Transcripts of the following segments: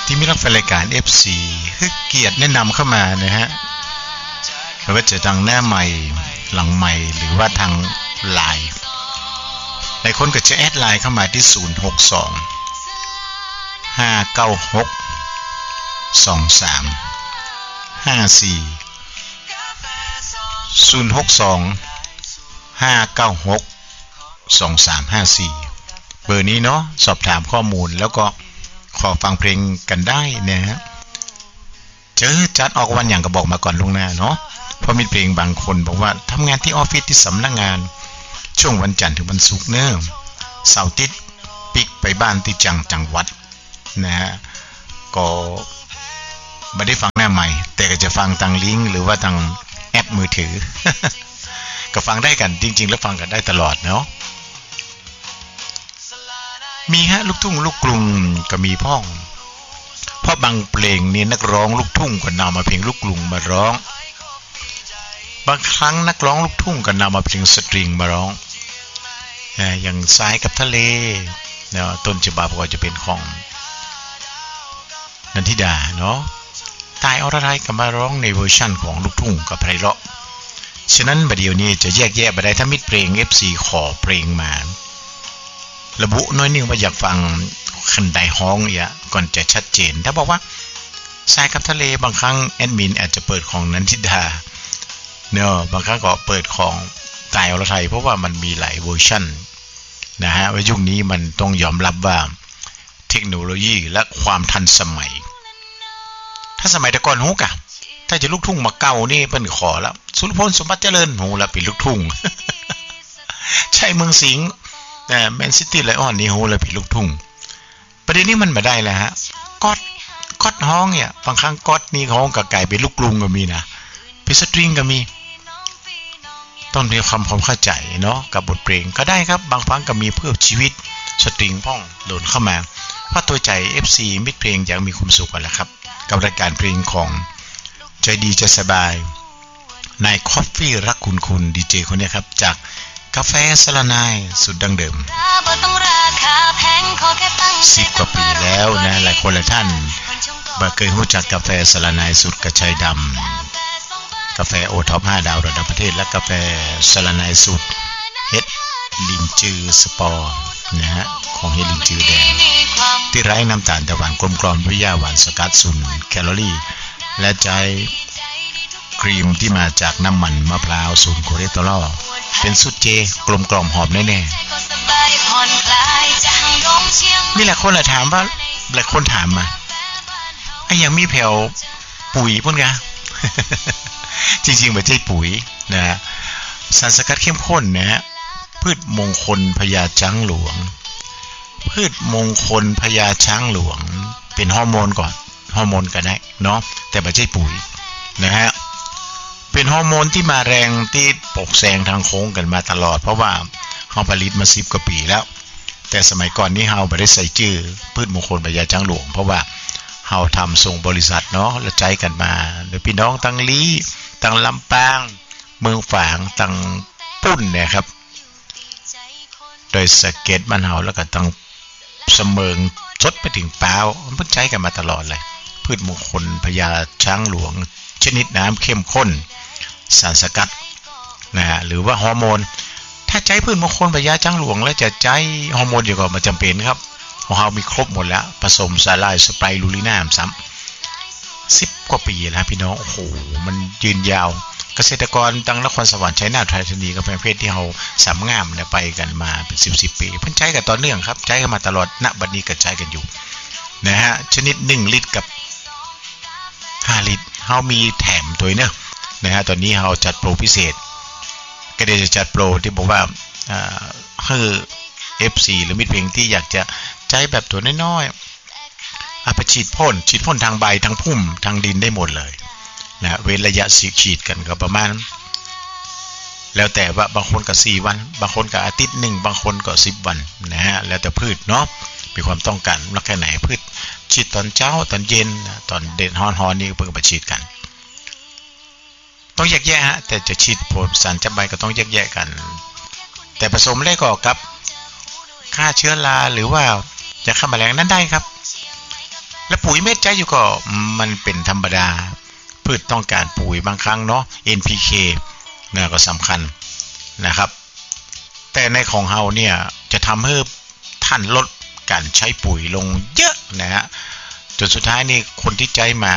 ที่มีรับฟังรายการ FC คือเกียรติแนะนำเข้ามานะฮะไม่ว่าจะทางหน้าใหม่หลังใหม่หรือว่าทางไลน์หลายคนก็จะแอดไลน์เข้ามาที่062-596-2354 เบอร์นี้เนาะสอบถามข้อมูลแล้วก็ขอฟังเพลงกันได้นะฮะเจอจัดออกวันอย่างก็บอกมาก่อนล่วงหน้าเนาะเพราะมีเพลงบางคนบอกว่าทำงานที่ออฟฟิศที่สำนักงานช่วงวันจันทร์ถึงวันศุกร์เนอะเสาร์อาทิตย์ปิกไปบ้านที่จังหวัดนะฮะก็ไม่ได้ฟังหน้าใหม่แต่ก็จะฟังทางลิงก์หรือว่าทางแอปมือถือ ก็ฟังได้กันจริงๆแล้วฟังกันได้ตลอดเนาะมีฮะลูกทุ่งลูกกรุงก็มีพ่องเพราะบางเพลงนี่นักร้องลูกทุ่งก็นำมาเพลงลูกกรุงมาร้องบางครั้งนักร้องลูกทุ่งก็นำมาเพลงสตริงมาร้องอย่างสายกับทะเลเนาะต้นฉบับก็จะเป็นของนันทิดาเนาะตายอรไทยก็มาร้องในเวอร์ชั่นของลูกทุ่งกับไพเราะฉะนั้นบัดเดี๋ยวนี้จะแยกแยะไปได้ถ้ามิตรเพลง FC ขอเพลงมาระบุน้อยนึงว่าอยากฟังคันใดฮ้องอย่าก่อนจะชัดเจนถ้าบอกว่าสายกับทะเลบางครั้งแอดมินอาจจะเปิดของนันทิดาเนาะบางครั้งก็เปิดของตายอรไทยเพราะว่ามันมีหลายเวอร์ชั่นนะฮะว่ายุคนี้มันต้องยอมรับว่าเทคโนโลยีและความทันสมัยถ้าสมัยแต่ก่อนฮู้กะถ้าจะลูกทุ่งมาเก่านี่เพิ่นขอแล้วสุรพลสมบัติเจริญฮู้แล้วเป็นลูกทุ่ง ใช่เมืองสิงห์แมนซิตี้ไลออนนี่ฮู้แล้วเป็นลูกทุ่งประเด็นนี้มันบ่ได้แล้วฮะก๊อดฮ้องเนี่ยบางครั้งก๊อดนี่ฮ้องกับไก่เป็นลูกกรุงก็มีนะเป็นสตริงก็มีต้องมีความเข้าใจเนาะกับบทเพลงก็ได้ครับบางครั้งก็มีเพื่อชีวิตสตริงพ่องโดนเข้ามาเพราะตัวใจ FC มิตรเพลงอยากมีความสุขกันแหละครับกับรายการเพลงของใจดีจะสบายนายคอฟฟี่รักคุณดีเจคนนี้ครับจากกาแฟสลานายสุดดังเดิม10 กว่าปีแล้วนะหลายคนหลายท่านบ่เคยรู้จักกาแฟสลานายสุดกระชายดำกาแฟโอท็อป5 ดาวระดับประเทศและกาแฟสลานายสุดเฮ็ดลินจือสปอร์นะฮะของเฮ็ดลินจือแดงที่ไร้น้ำตาลแต่หวานกลมกล่อมด้วยหวานสกัด0 แคลอรี่และใจครีมที่มาจากน้ำมันมะพร้าว0 คอเลสเตอรอลเป็นสูตรเจกลมกล่อมหอมแน่ๆมีหลายคนถามว่าหลายคนถามมาไอ้ยังมีแผ่วปุ๋ยพุ่นกะ จริงๆไม่ใช่ปุ๋ยนะสารสกัดเข้มข้นนะฮะพืชมงคลพญาช้างหลวงพืชมงคลพญาช้างหลวงเป็นฮอร์โมนก่อนฮอร์โมนก็ได้เนาะแต่ไม่ใช่ปุ๋ยนะฮะเป็นฮอร์โมนที่มาแรงที่ปกแซงทางโค้งกันมาตลอดเพราะว่าเขาผลิตมา10 กว่าปีแล้วแต่สมัยก่อนนี้เฮาไม่ได้ใส่ชื่อพืชมงคลพญาช้างหลวงเพราะว่าเฮาทำส่งบริษัทเนาะแล้วใจกันมาโดยพี่น้องตั้งลีตั้งลำปางเมืองฝางตั้งปุ้นเนี่ยครับโดยสเก็ตบ้านเฮาแล้วก็ตั้งเสมิงสดไปถึงเปล่ามันใจกันมาตลอดเลยพืชมงคลพญาช้างหลวงชนิดน้ำเข้มข้นสารสกัดนะฮะหรือว่าฮอร์โมนถ้าใจพืชมงคลพญาช้างหลวงแล้วจะใจฮอร์โมนเดียวก็ไม่จำเป็นครับของเรามีครบหมดแล้วผสมสาลายสไปรูลิน่าซ้ำ10 กว่าปีแล้วพี่น้องโอ้โหมันยืนยาวเกษตรกรตั้งนครสวรรค์ชัยนาทไทยธานีกับประเภทที่เราสามงามเนี่ยไปกันมาเป็น10 ปีเพิ่นใช้กันต่อเนื่องครับใช้กันมาตลอดณบัดนี้ก็ใช้กันอยู่นะฮะชนิด1 ลิตรกับ5 ลิตรเรามีแถมตัวเนอะนะฮะตอนนี้เราจัดโปรพิเศษก็ได้จะจัดโปรที่บอกว่าให้ FC หรือมิตรเพลงที่อยากจะใช้แบบตัวน้อยๆเอาไปฉีดพ่นทางใบทางพุ่มทางดินได้หมดเลยนะเว้นระยะฉีดกันก็ประมาณแล้วแต่ว่าบางคนก็4 วันบางคนก็อาทิตย์1บางคนก็10 วันนะฮะแล้วแต่พืชเนาะมีความต้องการรักแค่ไหนพืชฉีดตอนเช้าตอนเย็นตอนเด่นฮ้อนๆนี่เพิ่งไปฉีดกันต้องแยกแยะฮะแต่จะฉีดพ่นสารจับใบก็ต้องแยกแยะกันแต่ผสมแล้วก็กับฆ่าเชื้อราหรือว่าจะฆ่าแมลงนั้นได้ครับและปุ๋ยเม็ดใจอยู่ก็มันเป็นธรรมดาพืชต้องการปุ๋ยบางครั้งเนาะ NPK เนี่ยก็สำคัญนะครับแต่ในของเฮาเนี่ยจะทำให้ท่านลดการใช้ปุ๋ยลงเยอะนะฮะจนสุดท้ายนี่คนที่ใจมา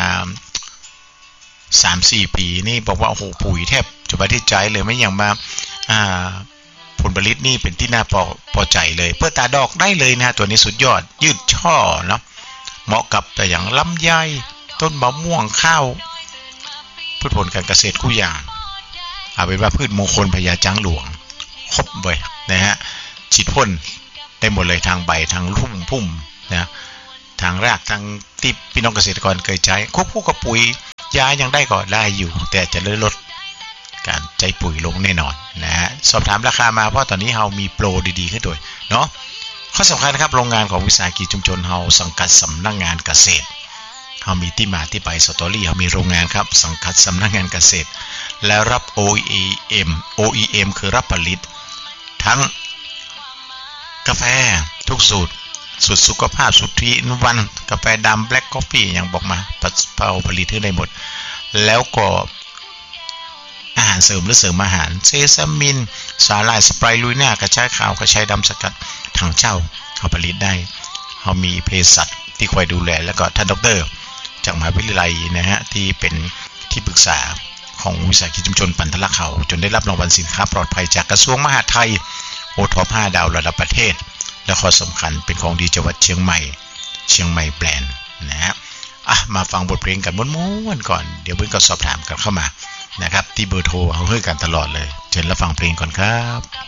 3-4 ปีนี่บอกว่าโอ้โหปุ๋ยแทบจะไม่ได้ใจเลยไม่อย่างมาผลผลิตนี่เป็นที่น่าพอใจเลยเพื่อตาดอกได้เลยนะตัวนี้สุดยอดยืดช่อเนาะเหมาะกับแต่อย่างลำไยต้นมะม่วงข้าวพืชผลการเกษตรคู่อย่างเอาเป็นว่าพืชมงคลพญาจังหลวงครบเลยนะฮะฉีดพ่นได้หมดเลยทางใบทางพุ่มนะทางรากทางที่พี่น้องเกษตรกรเคยใช้ควบคู่กับปุ๋ยยายังได้ก็ได้อยู่แต่จะลดการใช้ปุ๋ยลงแน่นอนนะฮะสอบถามราคามาเพราะตอนนี้เรามีโปรดีๆขึ้นด้วยเนาะข้อสำคัญนะครับโรงงานของวิสาหกิจชุมชนเราสังกัดสำนักงานเกษตรเรามีที่มาที่ไปสตอรี่เรามีโรงงานครับสังกัดสำนักงานเกษตรแล้วรับ OEM คือรับผลิตทั้งกาแฟทุกสูตรสุขภาพสุดที่วันกาแฟดำแบล็คคอฟฟี่อย่างบอกมาผลิตให้ได้หมดแล้วก็อาหารเสริมหรือเสริมอาหารเซซามินสาหร่ายสไปรูน่ากระชายขาวกระชายดำสกัดถังเช่าเขาผลิตได้เขามีเภสัชที่คอยดูแลแล้วก็ท่านดร.จากมหาวิทยาลัยนะฮะที่เป็นที่ปรึกษาของวิสาหกิจชุมชนปันทละเขาจนได้รับรางวัลสินค้าปลอดภัยจากกระทรวงมหาดไทยโอท็อป5 ดาวระดับประเทศและข้อสำคัญเป็นของดีจังหวัดเชียงใหม่แบรนด์นะฮะมาฟังบทเพลงกันม้วนๆก่อนเดี๋ยวเพื่อนก็สอบถามกันเข้ามานะครับที่เบอร์โทรเอาให้กันตลอดเลยเชิญรับฟังเพลงก่อนครับ